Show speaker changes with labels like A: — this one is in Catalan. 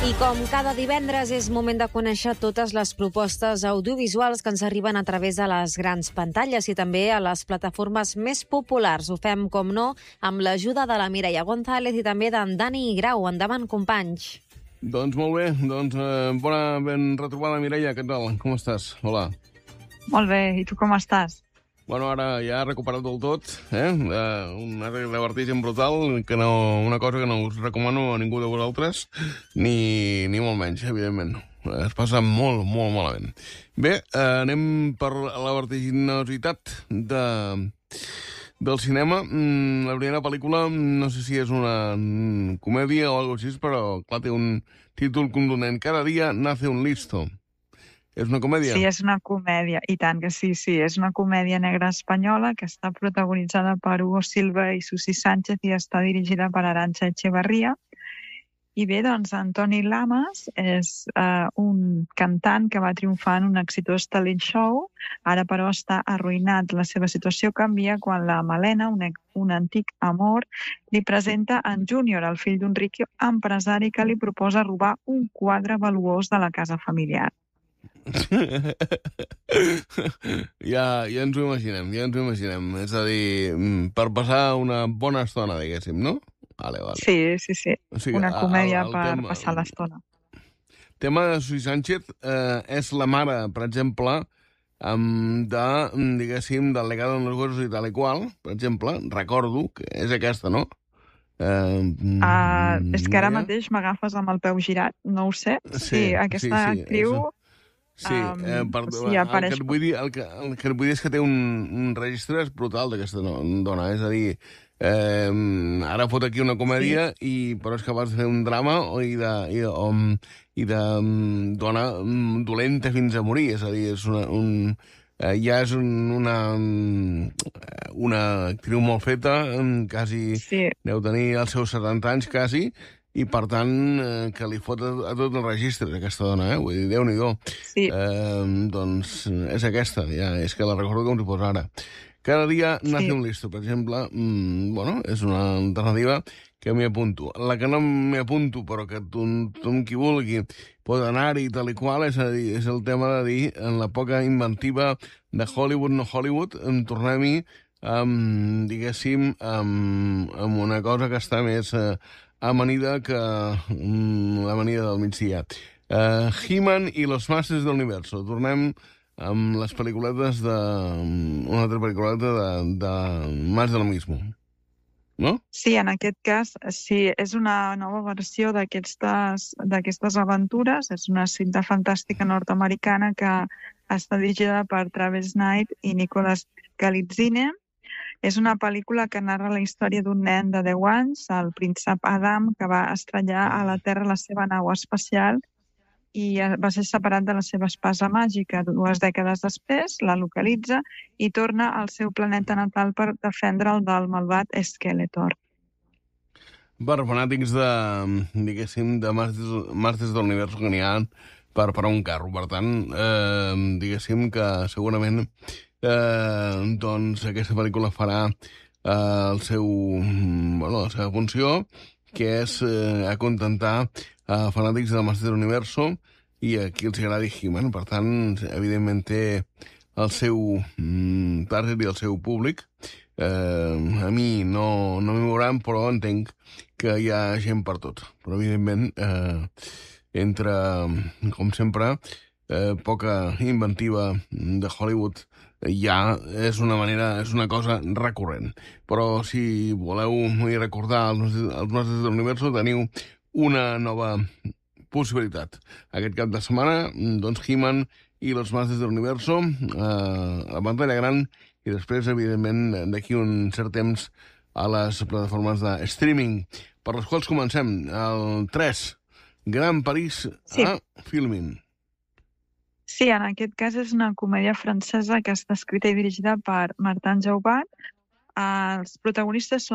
A: I com cada divendres és moment de conèixer totes les propostes audiovisuals que ens arriben a través de les grans pantalles i també a les plataformes més populars. Ho fem, com no, amb l'ajuda de la Mireia González i també d'en Dani Grau. Endavant, companys.
B: Doncs molt bé, bona ben retrobada, Mireia. Què tal? Com estàs? Hola.
C: Molt bé, i tu com estàs?
B: Bueno, ara ja recuperat del tot, un revertigen brutal, una cosa que no us recomano a ningú de vosaltres, ni molt menys, evidentment. Es passa molt, molt malament. Bé, anem per la vertiginositat del cinema. La primera pel·lícula, no sé si és una comèdia o alguna cosa així, però clar, té un títol contundent. Cada dia nace un listo. És una comèdia?
C: Sí, és una comèdia, i tant que sí. És una comèdia negra espanyola que està protagonitzada per Hugo Silva i Susi Sánchez i està dirigida per Arantxa Echevarría. I bé, doncs, Antoni Lamas és un cantant que va triomfar en un exitós talent show. Ara, però, està arruïnat. La seva situació canvia quan la Malena, un antic amor, li presenta en Júnior, el fill d'un ric empresari que li proposa robar un quadre valuós de la casa familiar.
B: Ja ens ho imaginem. És a dir, per passar una bona estona, diguéssim, no? Vale.
C: Sí. O sigui, una comèdia per passar l'estona.
B: El tema de Susi Sánchez és la mare, per exemple, del legado en los huesos i tal i qual, per exemple, recordo que és aquesta, no?
C: És que ara mateix m'agafes amb el peu girat, no ho sé. Sí, aquesta actriu...
B: el que et vull dir és que té un registre brutal d'aquesta dona, és a dir, ara fot aquí una comèdia, però és capaç de fer un drama i de dona dolenta fins a morir, és a dir, ja és una actriu molt feta, quasi deu tenir els seus 70 anys, quasi, i, per tant, que li fot a tot el registre, aquesta dona, Vull dir, Déu-n'hi-do.
C: Sí.
B: Doncs és aquesta, ja, és que la recordo com si fos ara. Cada dia nace un listo, per exemple, és una alternativa que m'hi apunto. La que no m'hi apunto, però que tothom qui vulgui pot anar-hi tal i qual, és a dir, és el tema de dir, en la poca inventiva de Hollywood, no Hollywood, tornem-hi, diguéssim, amb una cosa que està més amanida que l'amanida del migdia. He-Man i los Masters del Universo. Tornem amb les pel·lículetes una altra pel·lículeta de Más de lo mismo. No?
C: Sí, en aquest cas, sí, és una nova versió d'aquestes aventures. És una cinta fantàstica nord-americana que està dirigida per Travis Knight i Nicholas Galitzine. És una pel·lícula que narra la història d'un nen de 10 anys, el príncep Adam, que va estrellar a la Terra la seva nau espacial i va ser separat de la seva espasa màgica. 2 dècades després la localitza i torna al seu planeta natal per defendre'l del malvat Skeletor.
B: Per fanàtics diguéssim, de Masters de l'Univers que n'hi ha per un carro. Per tant, diguéssim que segurament doncs aquesta pel·lícula farà la seva funció, que és acontentar fanàtics del Masters de l'Universo i a qui els agradi He-Man. Per tant, evidentment té el seu target i el seu públic. A mi no m'hi veuran, però entenc que hi ha gent per tot. Però evidentment, entre, com sempre, poca inventiva de Hollywood ja és una cosa recurrent. Però si voleu recordar els nostres de l'Universo, teniu una nova possibilitat. Aquest cap de setmana, doncs, He-Man i los Masters de l'Universo a la pantalla gran i després, evidentment, d'aquí un cert temps a les plataformes de streaming, per les quals comencem el 3, Gran París a Filmin.
C: Sí, en aquest cas és una comèdia francesa que està escrita i dirigida per Martin Jaubat. Els protagonistes són